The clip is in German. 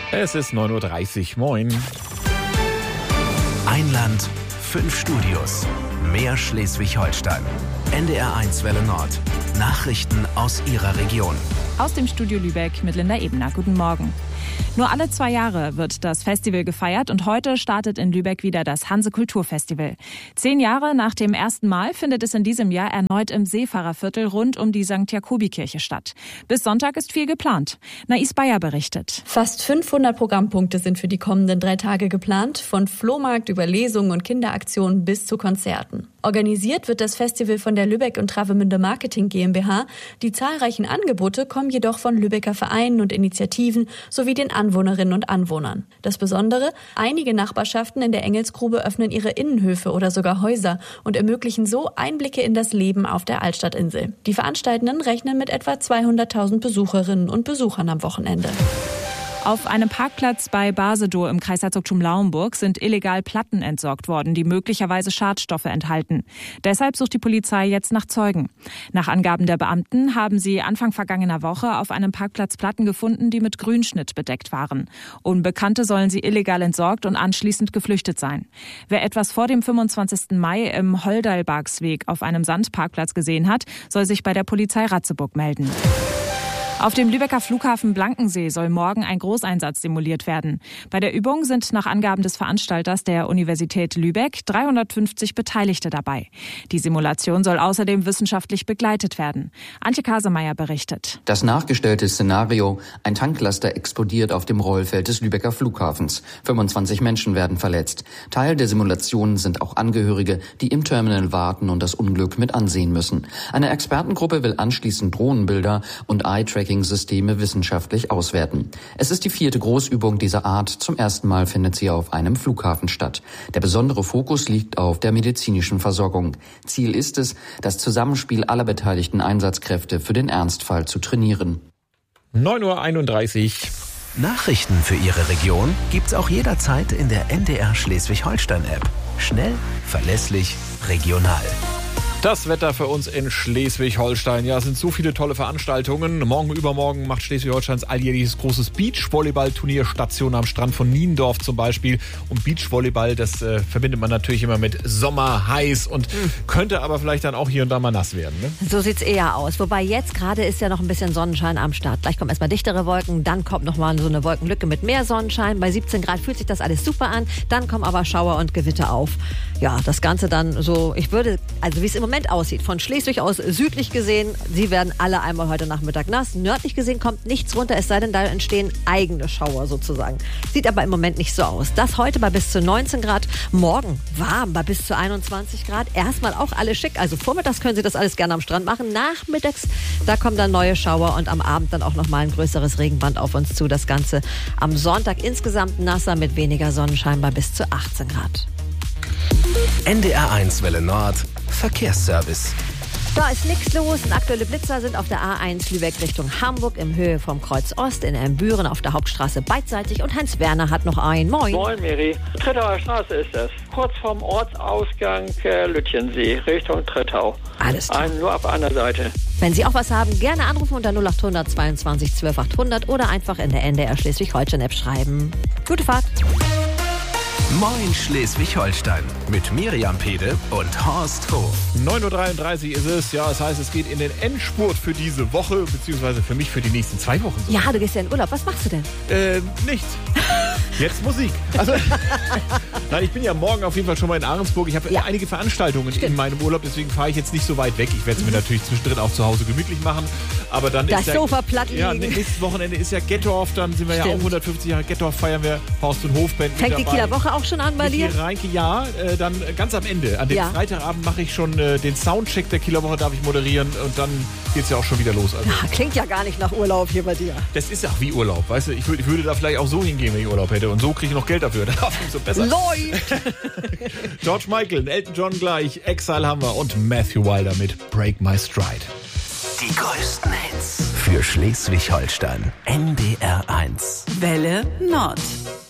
Es ist 9:30 Uhr. Moin. Ein Land, 5 Studios. Mehr Schleswig-Holstein. NDR1 Welle Nord. Nachrichten aus Ihrer Region. Aus dem Studio Lübeck mit Linda Ebener. Guten Morgen. Nur alle 2 Jahre wird das Festival gefeiert und heute startet in Lübeck wieder das Hanse-Kulturfestival. 10 Jahre nach dem ersten Mal findet es in diesem Jahr erneut im Seefahrerviertel rund um die St. Jakobikirche statt. Bis Sonntag ist viel geplant. Nais Bayer berichtet. Fast 500 Programmpunkte sind für die kommenden 3 Tage geplant, von Flohmarkt über Lesungen und Kinderaktionen bis zu Konzerten. Organisiert wird das Festival von der Lübeck und Travemünde Marketing GmbH. Die zahlreichen Angebote kommen jedoch von Lübecker Vereinen und Initiativen sowie den Anwohnerinnen und Anwohnern. Das Besondere: einige Nachbarschaften in der Engelsgrube öffnen ihre Innenhöfe oder sogar Häuser und ermöglichen so Einblicke in das Leben auf der Altstadtinsel. Die Veranstaltenden rechnen mit etwa 200.000 Besucherinnen und Besuchern am Wochenende. Auf einem Parkplatz bei Basedow im Kreisherzogtum Lauenburg sind illegal Platten entsorgt worden, die möglicherweise Schadstoffe enthalten. Deshalb sucht die Polizei jetzt nach Zeugen. Nach Angaben der Beamten haben sie Anfang vergangener Woche auf einem Parkplatz Platten gefunden, die mit Grünschnitt bedeckt waren. Unbekannte sollen sie illegal entsorgt und anschließend geflüchtet sein. Wer etwas vor dem 25. Mai im Holdalbargsweg auf einem Sandparkplatz gesehen hat, soll sich bei der Polizei Ratzeburg melden. Auf dem Lübecker Flughafen Blankensee soll morgen ein Großeinsatz simuliert werden. Bei der Übung sind nach Angaben des Veranstalters der Universität Lübeck 350 Beteiligte dabei. Die Simulation soll außerdem wissenschaftlich begleitet werden. Antje Kasemeyer berichtet. Das nachgestellte Szenario: ein Tanklaster explodiert auf dem Rollfeld des Lübecker Flughafens. 25 Menschen werden verletzt. Teil der Simulation sind auch Angehörige, die im Terminal warten und das Unglück mit ansehen müssen. Eine Expertengruppe will anschließend Drohnenbilder und Eye-Tracking-Systeme wissenschaftlich auswerten. Es ist die 4. Großübung dieser Art. Zum ersten Mal findet sie auf einem Flughafen statt. Der besondere Fokus liegt auf der medizinischen Versorgung. Ziel ist es, das Zusammenspiel aller beteiligten Einsatzkräfte für den Ernstfall zu trainieren. 9:31 Uhr. Nachrichten für Ihre Region gibt's auch jederzeit in der NDR Schleswig-Holstein-App. Schnell, verlässlich, regional. Das Wetter für uns in Schleswig-Holstein. Ja, es sind so viele tolle Veranstaltungen. Morgen, übermorgen macht Schleswig-Holsteins alljährliches großes Beachvolleyball-Turnier Station am Strand von Niendorf zum Beispiel. Und Beachvolleyball, das verbindet man natürlich immer mit Sommer, heiß und könnte aber vielleicht dann auch hier und da mal nass werden. Ne? So sieht's eher aus. Wobei jetzt gerade ist ja noch ein bisschen Sonnenschein am Start. Gleich kommen erstmal dichtere Wolken, dann kommt nochmal so eine Wolkenlücke mit mehr Sonnenschein. Bei 17 Grad fühlt sich das alles super an. Dann kommen aber Schauer und Gewitter auf. Ja, das Ganze dann so, wie es im Moment aussieht, von Schleswig aus südlich gesehen, sie werden alle einmal heute Nachmittag nass. Nördlich gesehen kommt nichts runter, es sei denn, da entstehen eigene Schauer sozusagen. Sieht aber im Moment nicht so aus. Das heute bei bis zu 19 Grad, morgen warm bei bis zu 21 Grad. Erstmal auch alles schick, also vormittags können Sie das alles gerne am Strand machen. Nachmittags, da kommen dann neue Schauer und am Abend dann auch nochmal ein größeres Regenband auf uns zu. Das Ganze am Sonntag insgesamt nasser mit weniger Sonnenschein bei bis zu 18 Grad. NDR1 Welle Nord. Verkehrsservice. Da ist nichts los. Aktuelle Blitzer sind auf der A1 Lübeck Richtung Hamburg im Höhe vom Kreuz Ost, in Elmbüren auf der Hauptstraße beidseitig. Und Heinz Werner hat noch einen. Moin. Moin, Miri. Trittauer Straße ist das. Kurz vorm Ortsausgang Lütchensee Richtung Trittau. Alles klar. Nur auf einer Seite. Wenn Sie auch was haben, gerne anrufen unter 0800 22 12 800 oder einfach in der NDR Schleswig-Holstein-App schreiben. Gute Fahrt. Moin Schleswig-Holstein mit Miriam Pede und Horst Hof. 9:33 Uhr ist es. Ja, das heißt, es geht in den Endspurt für diese Woche, beziehungsweise für mich für die nächsten 2 Wochen. Ja, du gehst ja in Urlaub. Was machst du denn? Nichts. Jetzt Musik. Also, nein, ich bin ja morgen auf jeden Fall schon mal in Ahrensburg. Ich habe einige Veranstaltungen in meinem Urlaub, deswegen fahre ich jetzt nicht so weit weg. Ich werde es mir natürlich zwischendrin auch zu Hause gemütlich machen. Aber dann das ist Sofa platt liegen. Ja, nächstes Wochenende ist ja Gettorf, dann sind wir ja auch 150 Jahre Gettorf, feiern wir, Faust- und Hofband. Fängt die Kieler Woche auch schon an bei dir? Reinke, ja, dann ganz am Ende. An dem Freitagabend mache ich schon den Soundcheck der Kieler Woche, darf ich moderieren und dann geht's ja auch schon wieder los. Also, klingt ja gar nicht nach Urlaub hier bei dir. Das ist ja auch wie Urlaub, weißt du? Ich würde da vielleicht auch so hingehen, wenn ich Urlaub hätte und so kriege ich noch Geld dafür. Das ist so besser. George Michael, Elton John gleich, Exile haben wir und Matthew Wilder mit Break My Stride. Die größten Hits für Schleswig-Holstein. NDR1. Welle Nord.